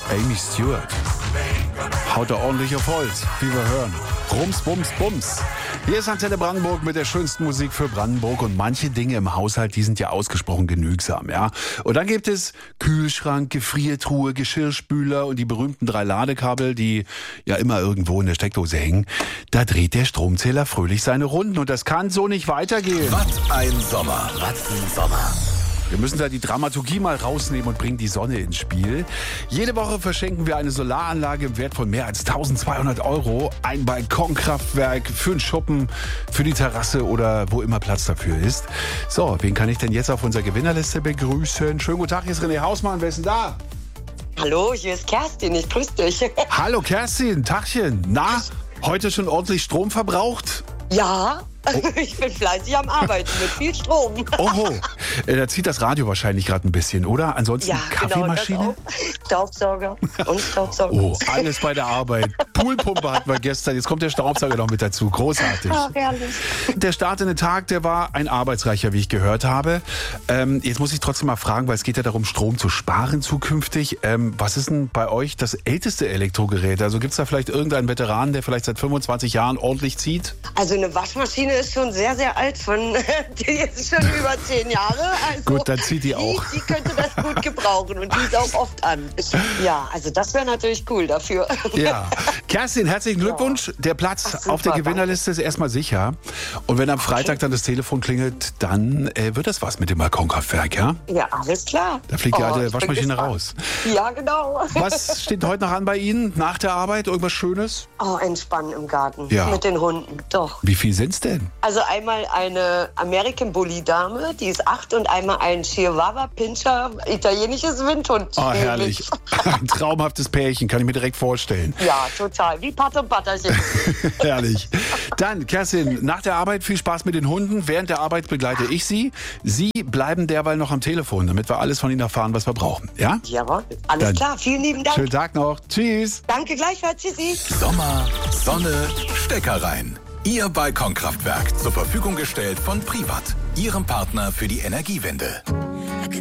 Amy Stewart. Haut da ordentlich auf Holz, wie wir hören. Rums, bums, bums. Hier ist Antenne Brandenburg mit der schönsten Musik für Brandenburg. Und manche Dinge im Haushalt, die sind ja ausgesprochen genügsam, ja. Und dann gibt es Kühlschrank, Gefriertruhe, Geschirrspüler und die berühmten 3 Ladekabel, die ja immer irgendwo in der Steckdose hängen. Da dreht der Stromzähler fröhlich seine Runden und das kann so nicht weitergehen. Was ein Sommer. Was ein Sommer. Wir müssen da die Dramaturgie mal rausnehmen und bringen die Sonne ins Spiel. Jede Woche verschenken wir eine Solaranlage im Wert von mehr als 1200 €, ein Balkonkraftwerk für einen Schuppen, für die Terrasse oder wo immer Platz dafür ist. So, wen kann ich denn jetzt auf unserer Gewinnerliste begrüßen? Schönen guten Tag, hier ist René Hausmann. Wer ist denn da? Hallo, hier ist Kerstin, ich grüße dich. Hallo Kerstin, Tagchen. Na, heute schon ordentlich Strom verbraucht? Ja, ich bin fleißig am Arbeiten mit viel Strom. Oho, da zieht das Radio wahrscheinlich gerade ein bisschen, oder? Ansonsten Ja, Kaffeemaschine? genau, das auch. Staubsauger und Staubsauger. Oh, alles bei der Arbeit. Poolpumpe hatten wir gestern, jetzt kommt der Staubsauger noch mit dazu. Großartig. Ach, herrlich. Der Start in den Tag, der war ein arbeitsreicher, wie ich gehört habe. Jetzt muss ich trotzdem mal fragen, weil es geht ja darum, Strom zu sparen zukünftig. Was ist denn bei euch das älteste Elektrogerät? Also gibt es da vielleicht irgendeinen Veteranen, der vielleicht seit 25 Jahren ordentlich zieht? Also eine Waschmaschine ist schon sehr, sehr alt, die ist schon über 10 Jahre. Also Gut, dann zieht die auch. Die könnte das gut gebrauchen und die ist auch oft an. Ja, also das wäre natürlich cool dafür. Ja. Kerstin, herzlichen Glückwunsch. Der Platz super, auf der Gewinnerliste ist erstmal sicher. Und wenn am Freitag dann das Telefon klingelt, dann wird das was mit dem Balkonkraftwerk, ja? Ja, alles klar. Da fliegt ja die ich bin Waschmaschine gespannt. raus. Ja, genau. Was steht heute noch an bei Ihnen nach der Arbeit? Irgendwas Schönes? Oh, entspannen im Garten Ja. mit den Hunden, doch. Wie viel sind's denn? Also einmal eine American Bully Dame, die ist 8 und einmal ein Chihuahua Pinscher, italienisches Windhund. Oh, herrlich. Ein traumhaftes Pärchen, kann ich mir direkt vorstellen. Ja, total. Wie Pat und Butterchen. Herrlich. Dann, Kerstin, nach der Arbeit viel Spaß mit den Hunden. Während der Arbeit begleite ich Sie. Sie bleiben derweil noch am Telefon, damit wir alles von Ihnen erfahren, was wir brauchen. Ja? Jawohl. Alles Dann klar. Vielen lieben Dank. Schönen Tag noch. Tschüss. Danke gleichfalls. Tschüssi. Sommer, Sonne, Stecker rein. Ihr Balkonkraftwerk zur Verfügung gestellt von Privat, Ihrem Partner für die Energiewende.